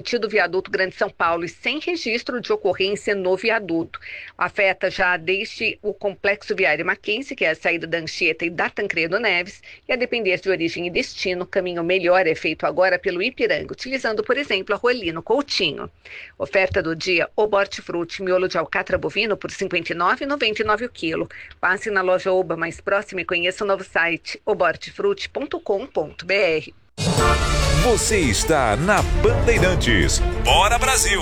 sentido viaduto Grande São Paulo e sem registro de ocorrência no viaduto. Afeta já desde o complexo viário Mackenzie, que é a saída da Anchieta e da Tancredo Neves, e a depender de origem e destino, o caminho melhor é feito agora pelo Ipiranga, utilizando, por exemplo, a Rua Lino Coutinho. Oferta do dia: Oba Hortifruti, miolo de alcatra bovino por R$ 59,99 o quilo. Passe na loja Oba mais próxima e conheça o novo site obahortifruti.com.br. Você está na Bandeirantes. Bora, Brasil!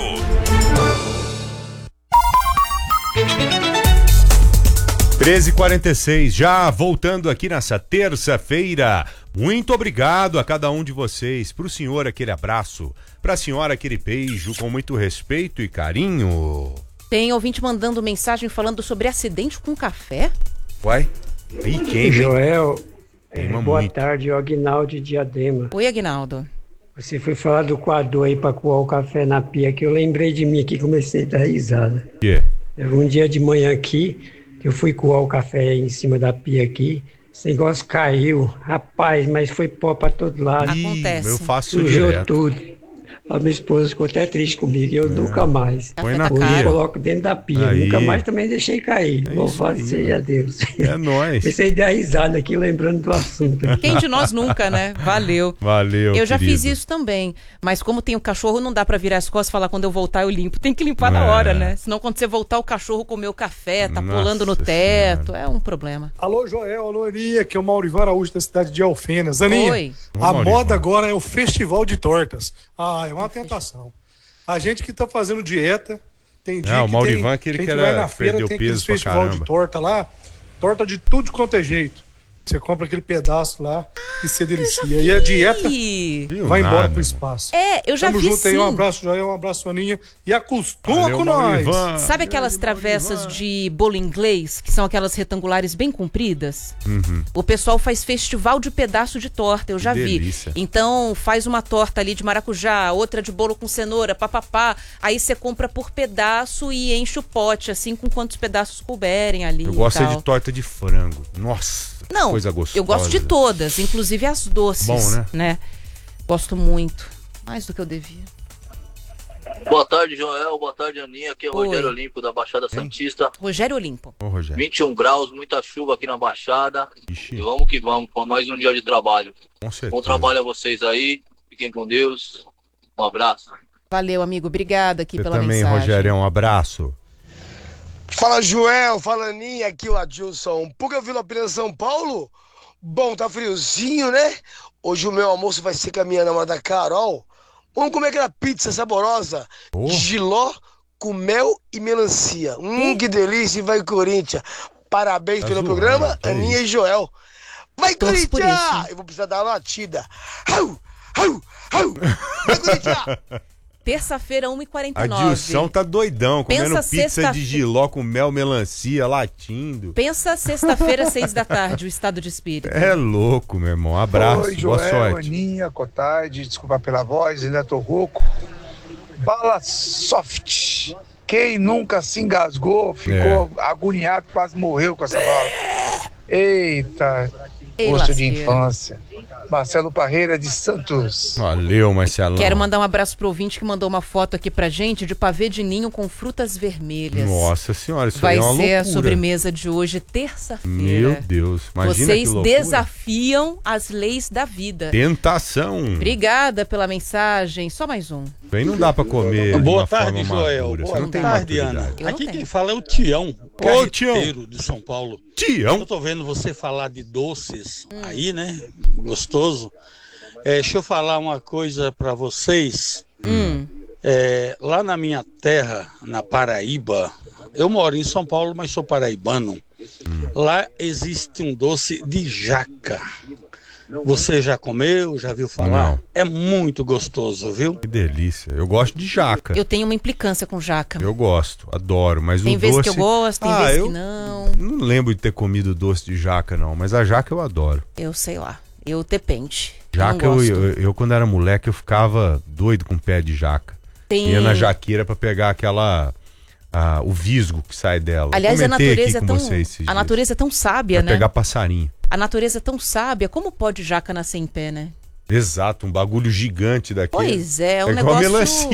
h já voltando aqui nessa terça-feira. Muito obrigado a cada um de vocês. Pro senhor aquele abraço, pra senhora aquele beijo com muito respeito e carinho. Tem ouvinte mandando mensagem falando sobre acidente com café. Uai? E quem? Joel, boa muito. tarde, o Aguinaldo de Diadema. Oi, Aguinaldo. Você foi falar do coador aí pra coar o café na pia, que eu lembrei de mim aqui e comecei a dar risada. Que? Um dia de manhã aqui, eu fui coar o café em cima da pia aqui, esse negócio caiu, rapaz, mas foi pó pra todo lado. Acontece. Eu faço Sujou direto. tudo. A minha esposa ficou até triste comigo, eu nunca mais. Põe na Hoje eu pia. coloco dentro da pia, Aí. nunca mais também deixei cair. É Louvado isso aí, seja Deus. É nóis. Comecei a dar risada aqui, lembrando do assunto. Quem de nós nunca, né? Valeu. Valeu, Eu já querido. fiz isso também, mas como tem o cachorro, não dá pra virar as costas e falar quando eu voltar eu limpo. Tem que limpar na hora, né? Senão quando você voltar o cachorro comeu o café, tá Nossa pulando no teto, é um problema. Alô, Joel, alô, Aninha, que é o Maurivan Araújo da cidade de Alfenas. Aninha, Oi. a Maurivan. moda agora é o festival de tortas. Ah, é uma tentação. A gente que tá fazendo dieta, tem dia Não, o que Maurivan, tem, aquele tem que que era- vai na feira, perdeu tem peso aquele pra festival caramba. de torta lá, torta de tudo quanto é jeito. Você compra aquele pedaço lá e se delicia. E a dieta Viu vai embora nada, pro espaço. Eu já Tamo vi junto aí, sim. um abraço, Joel, um abraço, Aninha. E acostuma Valeu, com nós. Maurivan. Sabe aquelas travessas de bolo inglês, que são aquelas retangulares bem compridas? O pessoal faz festival de pedaço de torta, eu já vi. delícia. Então faz uma torta ali de maracujá, outra de bolo com cenoura, papapá. Aí você compra por pedaço e enche o pote, assim, com quantos pedaços couberem ali. Eu e gosto é tal. de torta de frango. Nossa, que Não, coisa gostosa. eu gosto de todas, inclusive as doces, Bom, né? Gosto muito. Mais do que eu devia. Boa tarde, Joel. Boa tarde, Aninha. Aqui é o Oi. Rogério Olimpo, da Baixada Santista. Rogério Olimpo. Ô, Rogério. 21 graus, muita chuva aqui na Baixada. Ixi, E vamos que vamos, para mais um dia de trabalho. com certeza. Bom trabalho a vocês aí. Fiquem com Deus. Um abraço. Valeu, amigo. Obrigada aqui Você pela também, mensagem. Rogério, um abraço. Fala, Joel, fala Aninha, aqui o Adilson. Puga Vila Pena, São Paulo? Bom, tá friozinho, né? Hoje o meu almoço vai ser com a minha namorada Carol. Vamos comer aquela pizza saborosa Oh. de jiló com mel e melancia. Que delícia, e vai Corinthians. Parabéns Tá pelo zoando, programa, que Aninha isso. e Joel. Vai Torço por Corinthians! isso. Eu vou precisar dar uma batida. Au, au, au. Vai Corinthians! Terça-feira, 1h49. A Dilson tá doidão, comendo Pensa pizza sexta- de jiló com mel, melancia, latindo. Pensa sexta-feira, 6 da tarde, o estado de espírito. É louco, meu irmão. Abraço, Oi, boa Joel, sorte. Aninha, Cotard, desculpa pela voz, ainda tô rouco. Bala soft. Quem nunca se engasgou, ficou agoniado, quase morreu com essa bala. Eita, Ei, gosto de lasqueira. infância. Marcelo Parreira de Santos. Valeu, Marcelão. Quero mandar um abraço pro ouvinte que mandou uma foto aqui pra gente de pavê de ninho com frutas vermelhas. Nossa senhora, isso Vai aí é uma ser a loucura. sobremesa de hoje, terça-feira. Meu Deus, imagina Vocês que loucura. desafiam as leis da vida. Tentação. Obrigada pela mensagem. Só mais um. Bem, não dá pra comer. Boa de uma tarde, forma Joel. madura. Você Boa não tem tarde, Ana. maturidade. Eu não Aqui tenho. quem fala é o Tião, Ô, Tião. carreteiro de São Paulo. Tião. Eu tô vendo você falar de doces aí, né? Gostoso. Deixa eu falar uma coisa pra vocês. Lá na minha terra, na Paraíba, eu moro em São Paulo, mas sou paraibano. Lá existe um doce de jaca. Você já comeu, já viu falar? Não. É muito gostoso, viu? Que delícia. Eu gosto de jaca. Eu tenho uma implicância com jaca. Eu gosto, adoro, mas Tem o vezes doce... que eu gosto, tem vezes que não. Não lembro de ter comido doce de jaca, não, mas a jaca eu adoro. Eu sei lá. Eu depende. Jaca, eu não eu, gosto. eu quando era moleque, eu ficava doido com pé de jaca. Tem... Ia na jaqueira pra pegar aquela... o visgo que sai dela. Aliás, a Comentei natureza é aqui tão, com vocês esses a dias. natureza é tão sábia, Pra né? pegar passarinho. A natureza é tão sábia. Como pode jaca nascer em pé, né? Exato, um bagulho gigante daquele. Pois é, um igual a negócio... melancia.